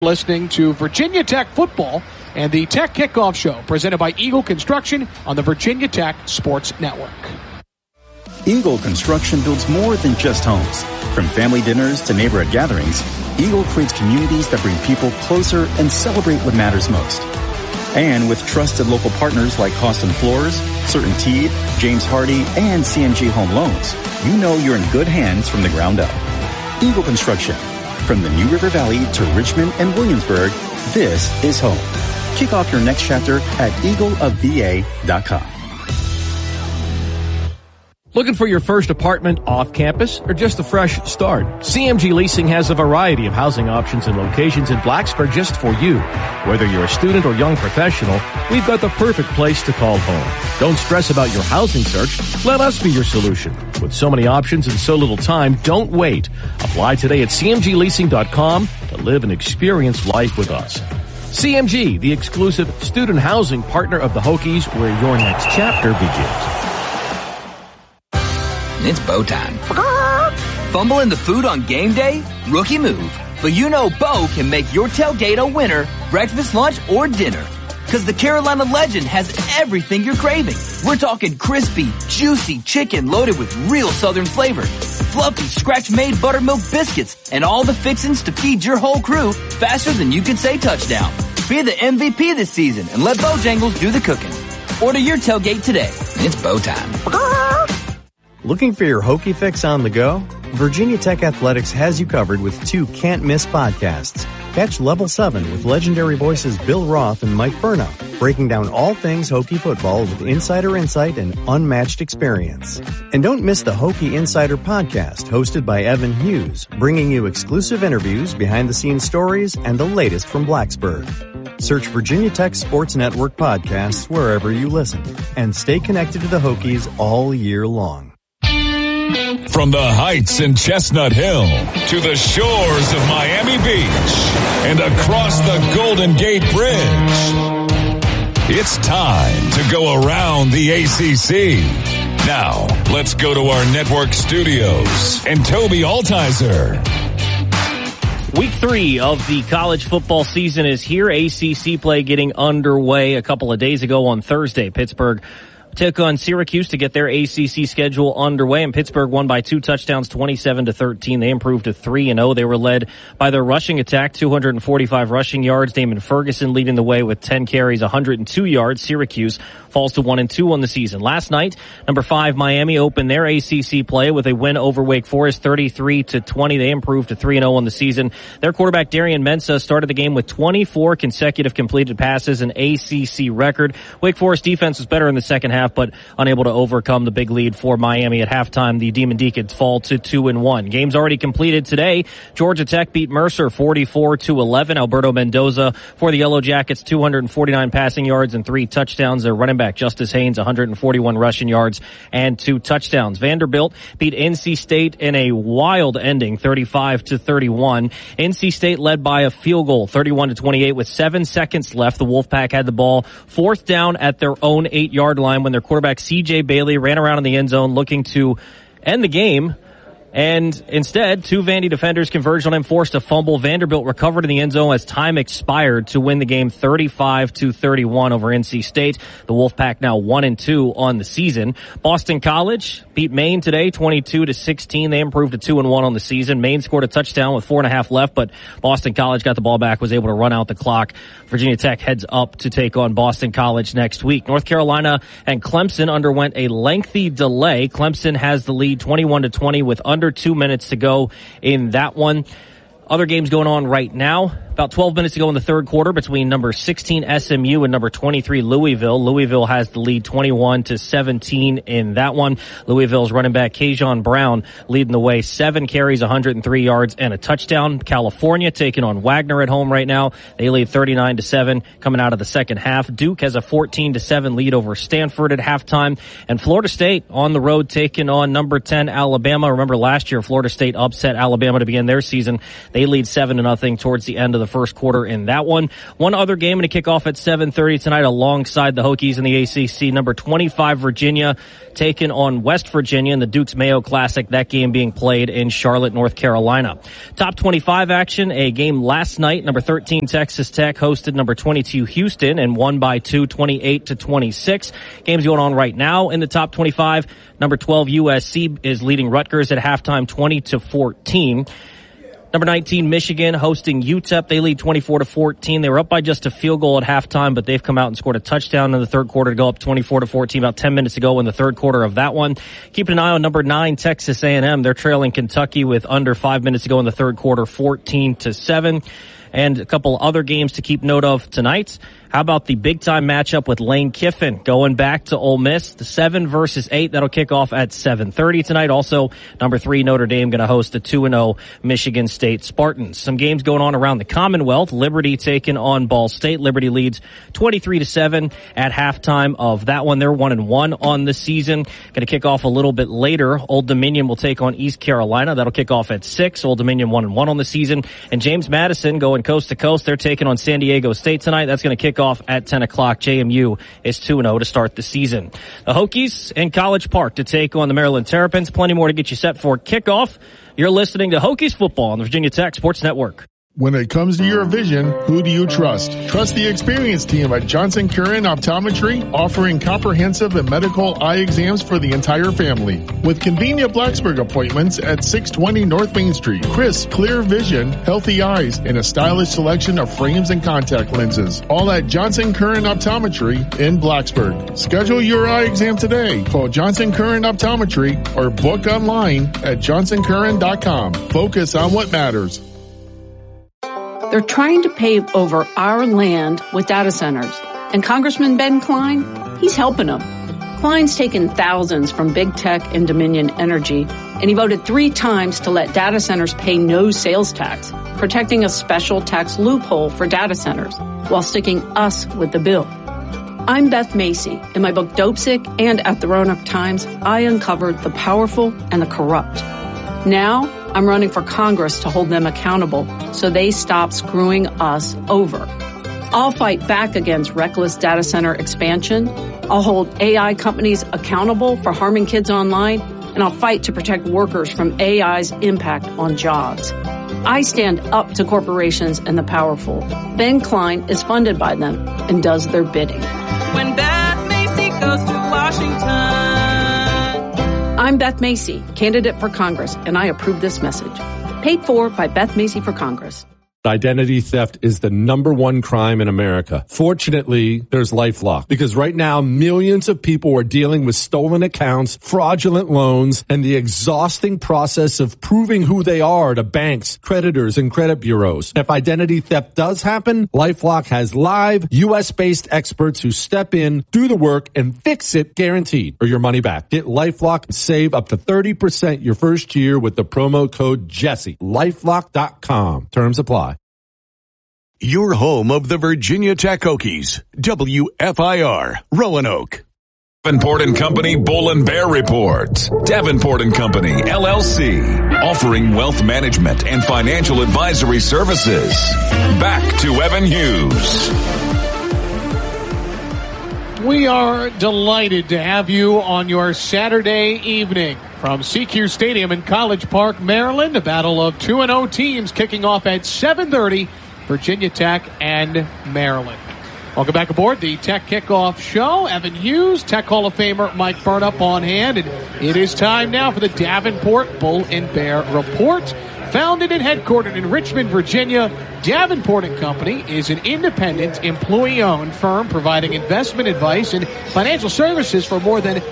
Listening to Virginia Tech football and the Tech Kickoff Show presented by Eagle Construction on the Virginia Tech Sports Network. Eagle Construction builds more than just homes. From family dinners to neighborhood gatherings, Eagle creates communities that bring people closer and celebrate what matters most. And with trusted local partners like Costin Floors, CertainTeed, James Hardy, and CMG Home Loans, you know you're in good hands from the ground up. Eagle Construction. From the New River Valley to Richmond and Williamsburg, this is home. Kick off your next chapter at eagleofva.com. Looking for your first apartment off campus or just a fresh start? CMG Leasing has a variety of housing options and locations in Blacksburg just for you. Whether you're a student or young professional, we've got the perfect place to call home. Don't stress about your housing search. Let us be your solution. With so many options and so little time, don't wait. Apply today at cmgleasing.com to live and experience life with us. CMG, the exclusive student housing partner of the Hokies, where your next chapter begins. It's Bo time. Fumble in the food on game day? Rookie move. But you know Bo can make your tailgate a winner, breakfast, lunch, or dinner. Because the Carolina Legend has everything you're craving. We're talking crispy, juicy chicken loaded with real Southern flavor, fluffy, scratch-made buttermilk biscuits, and all the fixins to feed your whole crew faster than you can say touchdown. Be the MVP this season and let Bojangles do the cooking. Order your tailgate today. It's Bo time. Looking for your Hokie fix on the go? Virginia Tech Athletics has you covered with 2 can't-miss podcasts. Catch Level 7 with legendary voices Bill Roth and Mike Burnout, breaking down all things Hokie football with insider insight and unmatched experience. And don't miss the Hokie Insider podcast, hosted by Evan Hughes, bringing you exclusive interviews, behind-the-scenes stories, and the latest from Blacksburg. Search Virginia Tech Sports Network podcasts wherever you listen, and stay connected to the Hokies all year long. From the heights in Chestnut Hill to the shores of Miami Beach and across the Golden Gate Bridge, it's time to go around the ACC. Now, let's go to our network studios and Toby Altizer. Week 3 of the college football season is here. ACC play getting underway a couple of days ago on Thursday. Pittsburgh took on Syracuse to get their ACC schedule underway, and Pittsburgh won by 2 touchdowns, 27-13. They improved to 3-0. They were led by their rushing attack, 245 rushing yards. Damon Ferguson leading the way with 10 carries, 102 yards. Syracuse falls to 1-2 on the season. Last night, number 5 Miami opened their ACC play with a win over Wake Forest, 33-20. They improved to 3-0 on the season. Their quarterback Darian Mensah started the game with 24 consecutive completed passes, an ACC record. Wake Forest defense was better in the second half, but unable to overcome the big lead for Miami at halftime. The Demon Deacons fall to 2-1. Games already completed today. Georgia Tech beat Mercer 44-11. Alberto Mendoza for the Yellow Jackets, 249 passing yards and 3 touchdowns. Their running back Justice Haynes, 141 rushing yards and 2 touchdowns. Vanderbilt beat NC State in a wild ending, 35-31. NC State led by a field goal, 31-28, with 7 seconds left. The Wolfpack had the ball 4th down at their own 8-yard line when their quarterback C.J. Bailey ran around in the end zone looking to end the game. And instead, 2 Vandy defenders converged on him, forced a fumble. Vanderbilt recovered in the end zone as time expired to win the game 35-31 over NC State. The Wolfpack now 1-2 on the season. Boston College beat Maine today 22-16. They improved to 2-1 on the season. Maine scored a touchdown with 4.5 left, but Boston College got the ball back, was able to run out the clock. Virginia Tech heads up to take on Boston College next week. North Carolina and Clemson underwent a lengthy delay. Clemson has the lead 21-20 with under 2 minutes to go in that one. Other games going on right now. About 12 minutes to go in the third quarter between number 16 SMU and number 23 Louisville. Louisville has the lead 21-17 in that one. Louisville's running back Kajon Brown leading the way, 7 carries, 103 yards and a touchdown. California taking on Wagner at home right now. They lead 39-7 coming out of the second half. Duke has a 14-7 lead over Stanford at halftime. And Florida State on the road taking on number 10 Alabama. Remember last year Florida State upset Alabama to begin their season. They lead 7-0 towards the end of the first quarter in that one. One other game going to kick off at 7:30 tonight alongside the Hokies in the ACC. Number 25 Virginia taking on West Virginia in the Dukes Mayo Classic. That game being played in Charlotte, North Carolina. Top 25 action, a game last night. Number 13 Texas Tech hosted number 22 Houston and won by 2, 28-26. Games going on right now in the top 25. Number 12 USC is leading Rutgers at halftime 20-14. Number 19, Michigan hosting UTEP. They lead 24-14. They were up by just a field goal at halftime, but they've come out and scored a touchdown in the third quarter to go up 24-14 about 10 minutes ago in the third quarter of that one. Keeping an eye on number 9, Texas A&M. They're trailing Kentucky with under 5 minutes to go in the third quarter, 14-7. And a couple other games to keep note of tonight. How about the big-time matchup with Lane Kiffin going back to Ole Miss, the 7 versus 8. That'll kick off at 7:30 tonight. Also, number 3, Notre Dame going to host the 2-0 Michigan State Spartans. Some games going on around the Commonwealth. Liberty taking on Ball State. Liberty leads 23-7 at halftime of that one. They're 1-1 on the season. Going to kick off a little bit later. Old Dominion will take on East Carolina. That'll kick off at 6. Old Dominion 1-1 on the season. And James Madison going coast to coast. They're taking on San Diego State tonight. That's going to kick off at 10 o'clock. JMU is 2-0 to start the season. The Hokies in College Park to take on the Maryland Terrapins. Plenty more to get you set for kickoff. You're listening to Hokies football on the Virginia Tech Sports Network. When it comes to your vision, who do you trust? Trust the experienced team at Johnson Curran Optometry, offering comprehensive and medical eye exams for the entire family. With convenient Blacksburg appointments at 620 North Main Street, crisp, clear vision, healthy eyes, and a stylish selection of frames and contact lenses. All at Johnson Curran Optometry in Blacksburg. Schedule your eye exam today. Call Johnson Curran Optometry or book online at johnsoncurran.com. Focus on what matters. They're trying to pave over our land with data centers. And Congressman Ben Cline, he's helping them. Cline's taken thousands from big tech and Dominion Energy, and he voted 3 times to let data centers pay no sales tax, protecting a special tax loophole for data centers while sticking us with the bill. I'm Beth Macy. In my book Dopesick and at the Roanoke Times, I uncovered the powerful and the corrupt. Now, I'm running for Congress to hold them accountable so they stop screwing us over. I'll fight back against reckless data center expansion. I'll hold AI companies accountable for harming kids online, and I'll fight to protect workers from AI's impact on jobs. I stand up to corporations and the powerful. Ben Cline is funded by them and does their bidding. When Beth Macy goes to Washington. I'm Beth Macy, candidate for Congress, and I approve this message. Paid for by Beth Macy for Congress. Identity theft is the #1 crime in America. Fortunately, there's LifeLock, because right now millions of people are dealing with stolen accounts, fraudulent loans, and the exhausting process of proving who they are to banks, creditors, and credit bureaus. If identity theft does happen, LifeLock has live US-based experts who step in, do the work, and fix it guaranteed, or your money back. Get LifeLock and save up to 30% your first year with the promo code Jesse. LifeLock.com. Terms apply. Your home of the Virginia Tech Hokies. WFIR, Roanoke. Davenport and Company Bull and Bear Report. Davenport and Company, LLC, offering wealth management and financial advisory services. Back to Evan Hughes. We are delighted to have you on your Saturday evening from CQ Stadium in College Park, Maryland. A battle of 2-0 teams kicking off at 7:30. Virginia Tech and Maryland. Welcome back aboard the Tech Kickoff Show. Evan Hughes, Tech Hall of Famer Mike Burnop on hand. And it is time now for the Davenport Bull and Bear Report. Founded and headquartered in Richmond, Virginia, Davenport & Company is an independent, employee-owned firm providing investment advice and financial services for more than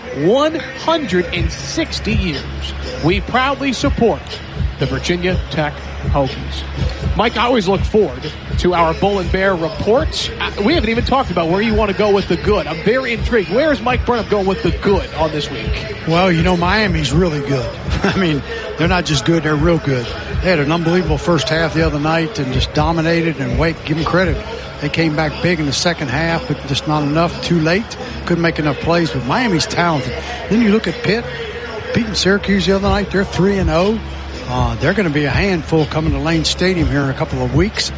160 years. We proudly support the Virginia Tech Hokies. Mike, I always look forward to our Bull and Bear reports. We haven't even talked about where you want to go with the good. I'm very intrigued. Where is Mike Burnop going with the good on this week? Well, you know, Miami's really good. I mean, they're not just good, they're real good. They had an unbelievable first half the other night and just dominated, and Wake, give them credit. They came back big in the second half, but just not enough, too late. Couldn't make enough plays, but Miami's talented. Then you look at Pitt, beating Syracuse the other night, they're 3-0. They're going to be a handful coming to Lane Stadium here in a couple of weeks.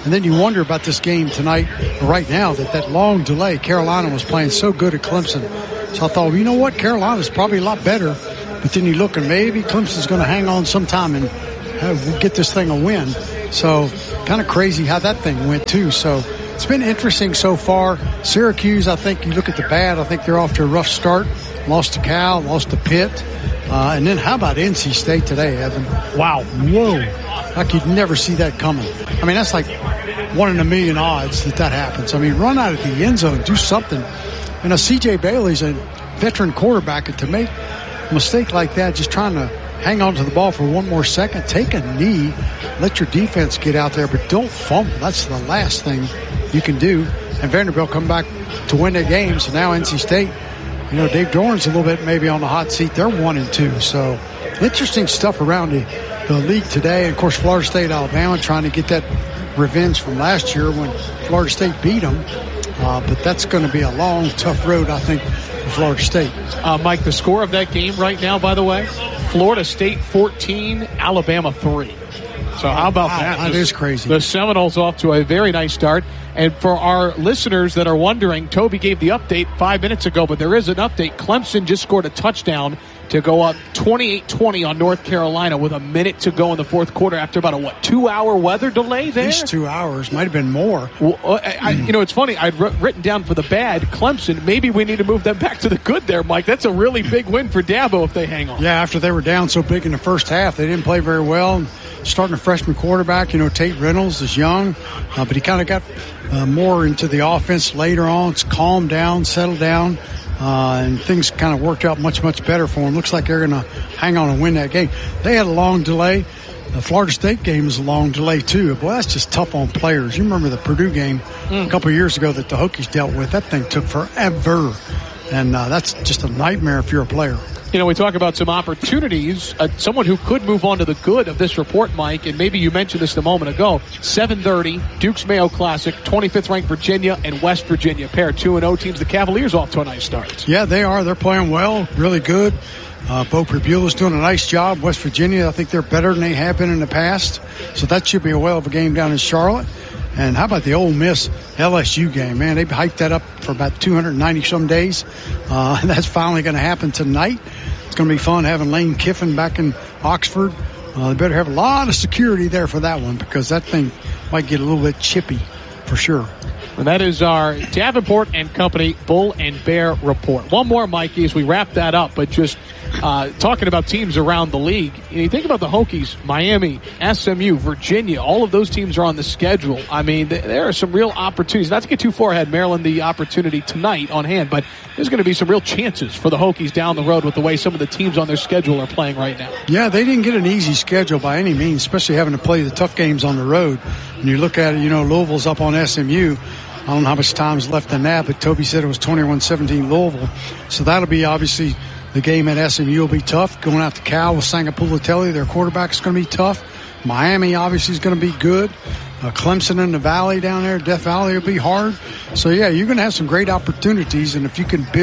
And then you wonder about this game tonight, right now, that long delay. Carolina was playing so good at Clemson. So I thought, well, you know what? Carolina's probably a lot better. But then you look and maybe Clemson's going to hang on sometime and we'll get this thing a win. So kind of crazy how that thing went too. So it's been interesting so far. Syracuse, I think you look at the bad, I think they're off to a rough start. Lost to Cal, lost to Pitt. And then how about NC State today, Evan? Wow. Whoa. Like you'd never see that coming. I mean, that's like 1 in a million odds that happens. I mean, run out of the end zone, do something. You know, C.J. Bailey's a veteran quarterback, and to make a mistake like that, just trying to hang on to the ball for 1 more second, take a knee, let your defense get out there, but don't fumble. That's the last thing you can do. And Vanderbilt come back to win their game, so now NC State, you know, Dave Doran's a little bit maybe on the hot seat. They're 1-2. So interesting stuff around the league today. And of course, Florida State, Alabama trying to get that revenge from last year when Florida State beat them. But that's going to be a long, tough road, I think, for Florida State. Mike, the score of that game right now, by the way, Florida State 14, Alabama 3. So how about that? That is crazy. The Seminoles off to a very nice start. And for our listeners that are wondering, Toby gave the update 5 minutes ago, but there is an update. Clemson just scored a touchdown to go up 28-20 on North Carolina with a minute to go in the fourth quarter after about a, 2-hour weather delay there? At least 2 hours. Might have been more. Well, you know, it's funny. I'd written down for the bad, Clemson. Maybe we need to move them back to the good there, Mike. That's a really big win for Dabo if they hang on. Yeah, after they were down so big in the first half, they didn't play very well. Starting a freshman quarterback, you know, Tate Reynolds is young, but he kind of got more into the offense later on. It's calmed down, settled down, and things kind of worked out much, much better for him. Looks like they're going to hang on and win that game. They had a long delay. The Florida State game is a long delay, too. Boy, that's just tough on players. You remember the Purdue game a couple of years ago that the Hokies dealt with. That thing took forever, and that's just a nightmare if you're a player. You know, we talk about some opportunities. Someone who could move on to the good of this report, Mike, and maybe you mentioned this a moment ago, 7:30, Duke's Mayo Classic, 25th ranked Virginia and West Virginia pair 2-0 teams. The Cavaliers off to a nice start. Yeah, they are. They're playing well, really good. Bo Pribula's doing a nice job. West Virginia, I think they're better than they have been in the past. So that should be a whale of a game down in Charlotte. And how about the Ole Miss LSU game, man? They've hyped that up for about 290-some days. And that's finally going to happen tonight. It's going to be fun having Lane Kiffin back in Oxford. They better have a lot of security there for that one because that thing might get a little bit chippy for sure. And that is our Davenport and Company Bull and Bear report. One more, Mikey, as we wrap that up, but just talking about teams around the league. You think about the Hokies, Miami, SMU, Virginia, all of those teams are on the schedule. I mean, there are some real opportunities. Not to get too far ahead, Maryland, the opportunity tonight on hand, but there's going to be some real chances for the Hokies down the road with the way some of the teams on their schedule are playing right now. Yeah, they didn't get an easy schedule by any means, especially having to play the tough games on the road. When you look at it, you know, Louisville's up on SMU. I don't know how much time's left in that, but Toby said it was 21-17 Louisville. So that'll be obviously the game at SMU will be tough. Going out to Cal with Sangapulatelli, their quarterback is going to be tough. Miami obviously is going to be good. Clemson in the Valley down there, Death Valley will be hard. So yeah, you're going to have some great opportunities. And if you can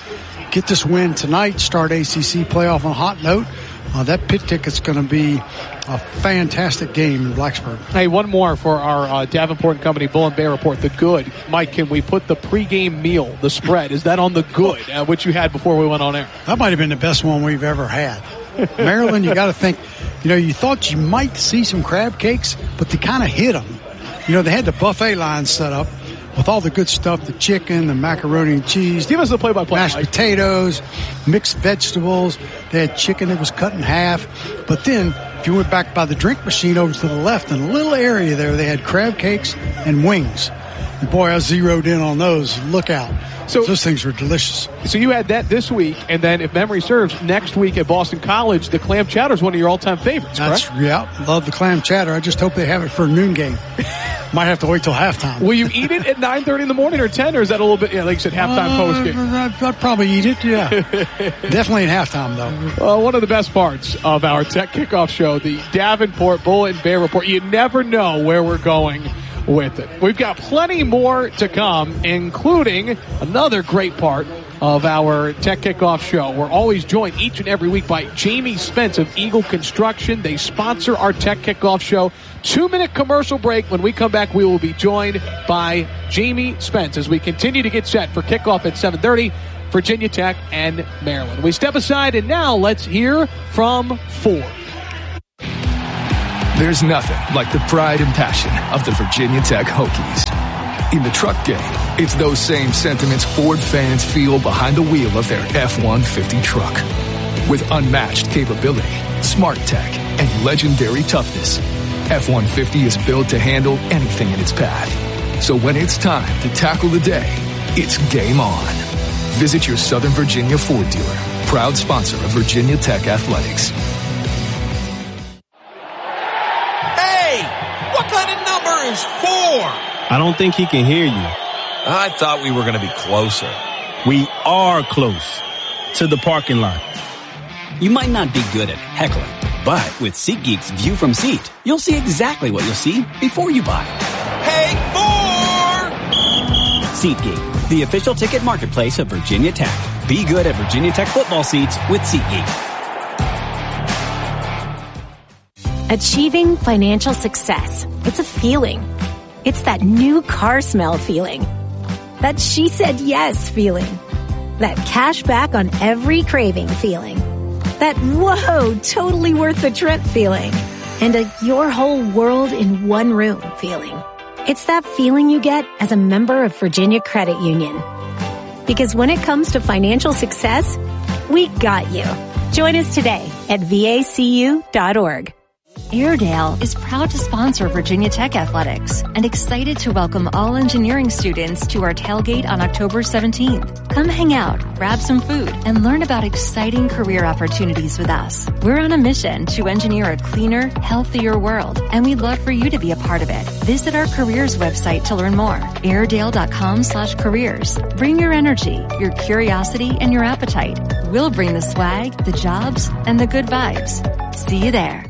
get this win tonight, start ACC playoff on a hot note, that Pitt ticket's going to be a fantastic game in Blacksburg. Hey, one more for our Davenport and Company Bull and Bear report, the good. Mike, can we put the pregame meal, the spread, is that on the good, which you had before we went on air? That might have been the best one we've ever had. Maryland, you got to think, you know, you thought you might see some crab cakes, but they kind of hit them. You know, they had the buffet line set up with all the good stuff, the chicken, the macaroni and cheese. Give us the play-by-play, mashed Mike. Potatoes, mixed vegetables. They had chicken that was cut in half. But then, if you went back by the drink machine over to the left, in a little area there, they had crab cakes and wings. And boy, I zeroed in on those. Look out. So those things were delicious. So you had that this week, and then, if memory serves, next week at Boston College, the clam chowder is one of your all-time favorites, correct? Yeah, love the clam chowder. I just hope they have it for a noon game. Might have to wait till halftime. Will you eat it at 9:30 in the morning or 10, or is that a little bit, like you said, halftime post game? I'd probably eat it, yeah. Definitely at halftime, though. Well, one of the best parts of our Tech Kickoff Show, the Davenport Bull and Bear report. You never know where we're going with it. We've got plenty more to come, including another great part of our Tech Kickoff Show. We're always joined each and every week by Jamie Spence of Eagle Construction. They sponsor our Tech Kickoff Show. 2-minute commercial break. When we come back, we will be joined by Jamie Spence as we continue to get set for kickoff at 7:30, Virginia Tech and Maryland. We step aside, and now let's hear from Ford. There's nothing like the pride and passion of the Virginia Tech Hokies. In the truck game, it's those same sentiments Ford fans feel behind the wheel of their F-150 truck. With unmatched capability, smart tech, and legendary toughness, F-150 is built to handle anything in its path. So when it's time to tackle the day, it's game on. Visit your Southern Virginia Ford dealer, proud sponsor of Virginia Tech Athletics. Hey, what kind of number is 4? I don't think he can hear you. I thought we were going to be closer. We are close to the parking lot. You might not be good at heckling, but with SeatGeek's View from Seat, you'll see exactly what you'll see before you buy. Hey, 4! SeatGeek, the official ticket marketplace of Virginia Tech. Be good at Virginia Tech football seats with SeatGeek. Achieving financial success. It's a feeling. It's that new car smell feeling. That she said yes feeling. That cash back on every craving feeling. That whoa, totally worth the trip feeling. And a your whole world in one room feeling. It's that feeling you get as a member of Virginia Credit Union. Because when it comes to financial success, we got you. Join us today at vacu.org. Airedale is proud to sponsor Virginia Tech Athletics and excited to welcome all engineering students to our tailgate on October 17th. Come hang out, grab some food, and learn about exciting career opportunities with us. We're on a mission to engineer a cleaner, healthier world, and we'd love for you to be a part of it. Visit our careers website to learn more, airedale.com/careers. Bring your energy, your curiosity, and your appetite. We'll bring the swag, the jobs, and the good vibes. See you there.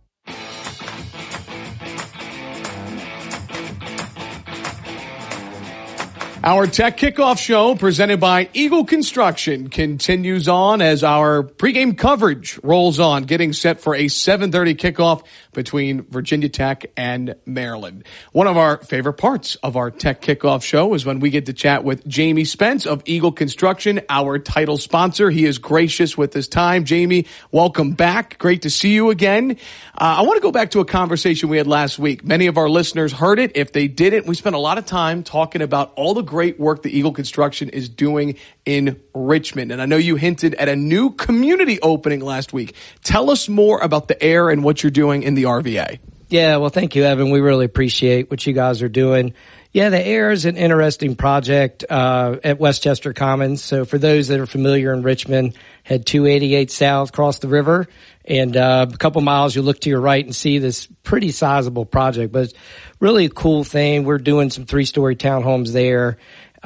Our Tech Kickoff Show, presented by Eagle Construction, continues on as our pregame coverage rolls on, getting set for a 7:30 kickoff between Virginia Tech and Maryland. One of our favorite parts of our Tech Kickoff Show is when we get to chat with Jamie Spence of Eagle Construction, our title sponsor. He is gracious with his time. Jamie, welcome back. Great to see you again. I want to go back to a conversation we had last week. Many of our listeners heard it. If they didn't, we spent a lot of time talking about all the great work that Eagle Construction is doing in Richmond. And I know you hinted at a new community opening last week. Tell us more about the Air and what you're doing in the RVA. Yeah, well, thank you, Evan. We really appreciate what you guys are doing. Yeah, the Air is an interesting project at Westchester Commons. So for those that are familiar in Richmond, head 288 south, cross the river, and a couple miles, you look to your right and see this pretty sizable project. But it's really a cool thing. We're doing some 3-story townhomes there,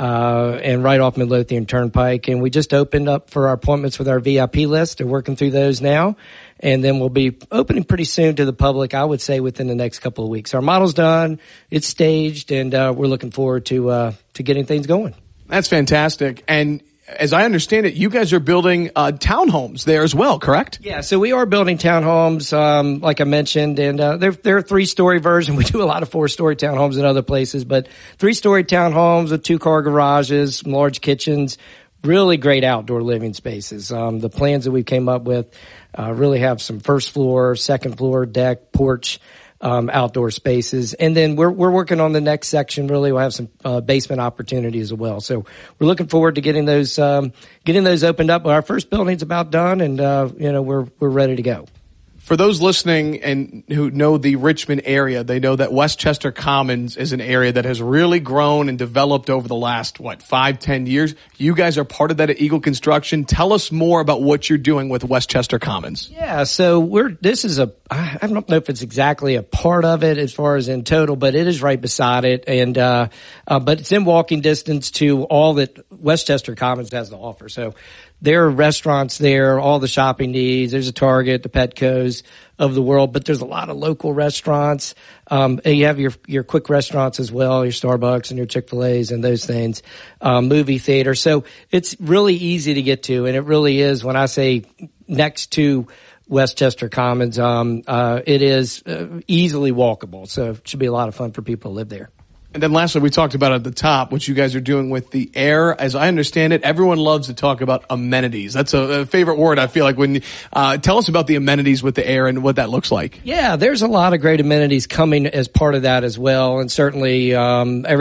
and right off Midlothian Turnpike. And we just opened up for our appointments with our VIP list. They're working through those now. And then we'll be opening pretty soon to the public, I would say within the next couple of weeks. Our model's done, it's staged, and we're looking forward to getting things going. That's fantastic. And as I understand it, you guys are building townhomes there as well, correct? Yeah, so we are building townhomes, like I mentioned, and they're a 3-story version. We do a lot of 4-story townhomes in other places, but 3-story townhomes with 2-car garages, some large kitchens, really great outdoor living spaces. The plans that we came up with really have some first floor, second floor, deck, porch, outdoor spaces. And then we're working on the next section. Really, we'll have some basement opportunities as well. So we're looking forward to getting those opened up. Our first building's about done, and we're ready to go. For those listening and who know the Richmond area, they know that Westchester Commons is an area that has really grown and developed over the last, 5-10 years. You guys are part of that at Eagle Construction. Tell us more about what you're doing with Westchester Commons. Yeah, so I don't know if it's exactly a part of it as far as in total, but it is right beside it. And, but it's in walking distance to all that Westchester Commons has to offer. So there are restaurants there, all the shopping needs. There's a Target, the Petco's of the world, but there's a lot of local restaurants. You have your quick restaurants as well, your Starbucks and your Chick-fil-A's and those things, movie theater. So it's really easy to get to, and it really is, when I say next to Westchester Commons. It is easily walkable, so it should be a lot of fun for people to live there. And then lastly, we talked about at the top what you guys are doing with the air. As I understand it, everyone loves to talk about amenities. That's a favorite word, I feel like. When tell us about the amenities with the air and what that looks like. Yeah, there's a lot of great amenities coming as part of that as well. And certainly every